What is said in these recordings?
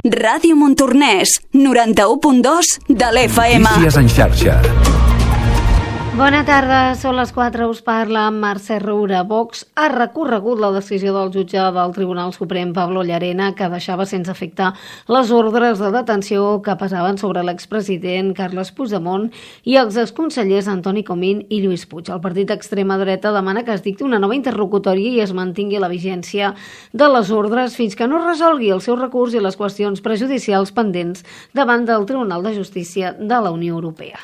Ràdio Montornès, 91.2 de l'FM. Notícies en xarxa. Bona tarda, són les 4, us parla Mercè Roura. Vox ha recorregut la decisió del jutge del Tribunal Suprem, Pablo Llarena, que deixava sense efecte les ordres de detenció que pesaven sobre l'expresident Carles Puigdemont i els exconsellers Antoni Comín i Lluís Puig. El partit d'extrema dreta demana que es dicti una nova interlocutòria i es mantingui la vigència de les ordres fins que no es resolgui el seu recurs i les qüestions prejudicials pendents davant del Tribunal de Justícia de la Unió Europea.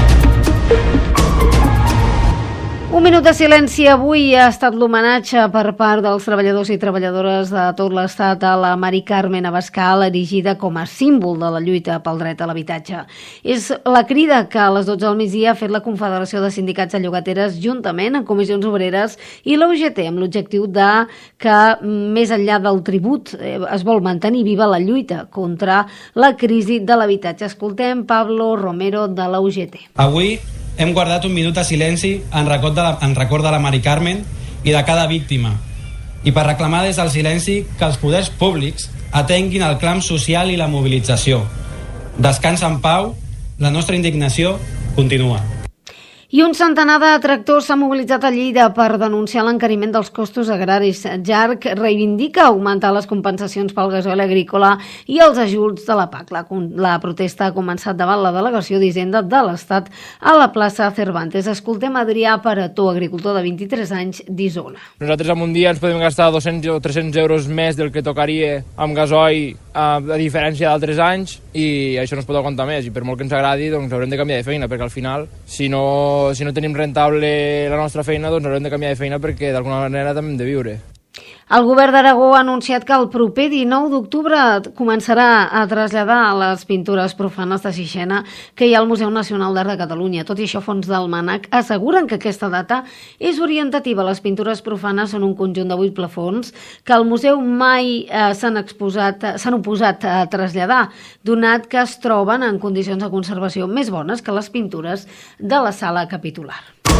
Un minut de silenci avui ha estat l'homenatge per part dels treballadors i treballadores de tot l'estat a la Mari Carmen Abascal, erigida com a símbol de la lluita pel dret a l'habitatge. És la crida que a les 12 del migdia ha fet la Confederació de Sindicats de Llogateres juntament amb Comissions Obreres i la UGT, amb l'objectiu de que, més enllà del tribut, es vol mantenir viva la lluita contra la crisi de l'habitatge. Escoltem Pablo Romero de la UGT. Avui hem guardat un minut de silenci en record de la Mari Carmen i de cada víctima, i per reclamar des del silenci que els poders públics atenguin el clam social i la mobilització. Descansa en pau, la nostra indignació continua. I un centenar de tractors s'ha mobilitzat a Lleida per denunciar l'encariment dels costos agraris. JARC reivindica augmentar les compensacions pel gasoil agrícola i els ajuts de la PAC. La protesta ha començat davant la delegació d'Hisenda de l'Estat a la plaça Cervantes. Escoltem Adrià Parató, agricultor de 23 anys d'Isona. Nosaltres en un dia ens podem gastar 200 o 300 euros més del que tocaria amb gasoil a diferència d'altres anys, i això no es pot aguantar més, i per molt que ens agradi doncs haurem de canviar de feina, perquè al final si no tenim rentable la nostra feina doncs haurem de canviar de feina perquè d'alguna manera també hem de viure. El govern d'Aragó ha anunciat que el proper 19 d'octubre començarà a traslladar les pintures profanes de Sixena que hi ha al Museu Nacional d'Art de Catalunya. Tot i això, fons del MANAC asseguren que aquesta data és orientativa. Les pintures profanes són un conjunt de 8 plafons que al museu mai s'han oposat a traslladar, donat que es troben en condicions de conservació més bones que les pintures de la sala capitular.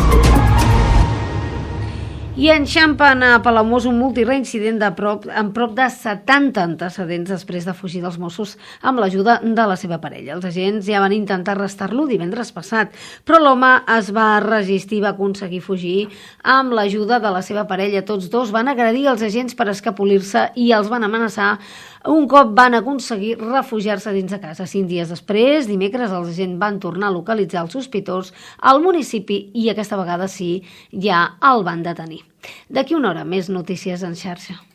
I enxampen a Palamós un multireincident amb prop de 70 antecedents després de fugir dels Mossos amb l'ajuda de la seva parella. Els agents ja van intentar arrestar-lo divendres passat, però l'home es va resistir i va aconseguir fugir amb l'ajuda de la seva parella. Tots dos van agredir els agents per escapolir-se i els van amenaçar un cop van aconseguir refugiar-se dins de casa. 5 dies després, dimecres, els agents van tornar a localitzar els sospitós al municipi i aquesta vegada sí, ja el van detenir. D'aquí una hora, més notícies en xarxa.